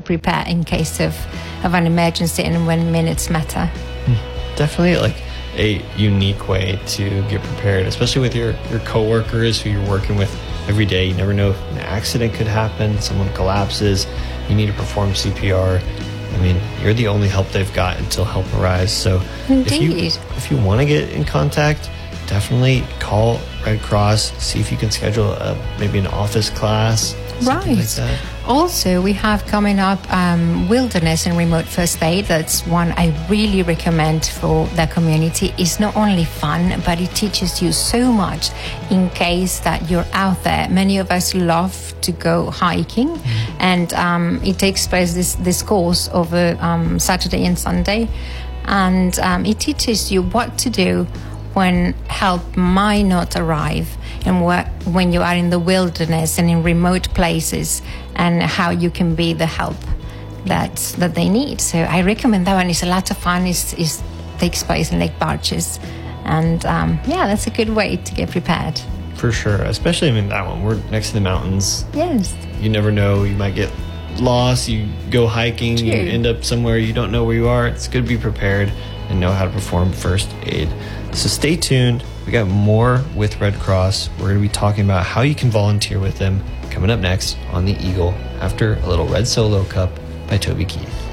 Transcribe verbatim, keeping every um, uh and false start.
prepare in case of, of an emergency and when minutes matter. Definitely like a unique way to get prepared, especially with your, your coworkers who you're working with every day. You never know if an accident could happen, someone collapses, you need to perform C P R. I mean, you're the only help they've got until help arrives. So if you Indeed. if you want to get in contact, definitely call Red Cross, see if you can schedule a, maybe an office class, something Right. like that. Also, we have coming up um, wilderness and remote first aid. That's one I really recommend for the community. It's not only fun, but it teaches you so much in case that you're out there. Many of us love to go hiking, mm-hmm. and um, it takes place this, this course over um, Saturday and Sunday. And um, it teaches you what to do when help might not arrive, and what, when you are in the wilderness and in remote places, and how you can be the help that that they need. So I recommend that one. It's a lot of fun. It's, it's takes place in Lake Barges, and um, yeah, that's a good way to get prepared. For sure, especially I mean that one. We're next to the mountains. Yes. You never know. You might get lost. You go hiking. True. You end up somewhere you don't know where you are. It's good to be prepared and know how to perform first aid. So stay tuned. We got more with Red Cross. We're going to be talking about how you can volunteer with them coming up next on the Eagle after a little Red Solo Cup by Toby Keith.